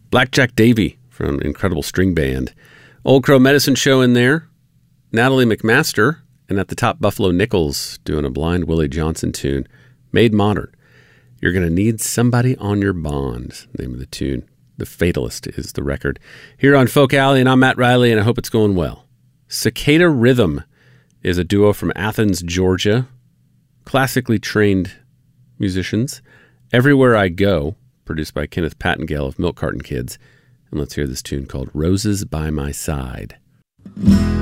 Blackjack Davy from Incredible String Band. Old Crow Medicine Show in there. Natalie McMaster. And at the top, Buffalo Nichols doing a Blind Willie Johnson tune. Made Modern. You're going to need somebody on your bond. Name of the tune. The Fatalist is the record. Here on Folk Alley, and I'm Matt Riley, and I hope it's going well. Cicada Rhythm is a duo from Athens, Georgia. Classically trained musicians. Everywhere I Go, produced by Kenneth Pattengale of Milk Carton Kids. And let's hear this tune called Roses by My Side.